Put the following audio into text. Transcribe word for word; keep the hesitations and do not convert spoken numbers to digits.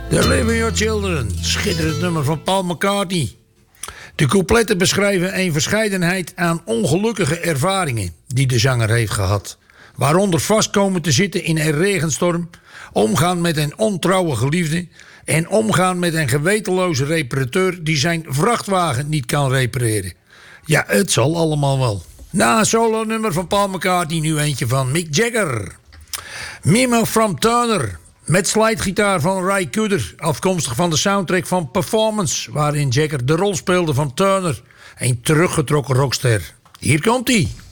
The Living Your Children, schitterend nummer van Paul McCartney. De coupletten beschrijven een verscheidenheid aan ongelukkige ervaringen die de zanger heeft gehad. Waaronder vastkomen te zitten in een regenstorm, omgaan met een ontrouwe geliefde en omgaan met een gewetenloze reparateur die zijn vrachtwagen niet kan repareren. Ja, het zal allemaal wel. Na een solo nummer van Paul McCartney nu eentje van Mick Jagger. Memo from Turner. Met slidegitaar van Ry Cooder, afkomstig van de soundtrack van Performance, waarin Jagger de rol speelde van Turner, een teruggetrokken rockster. Hier komt-ie.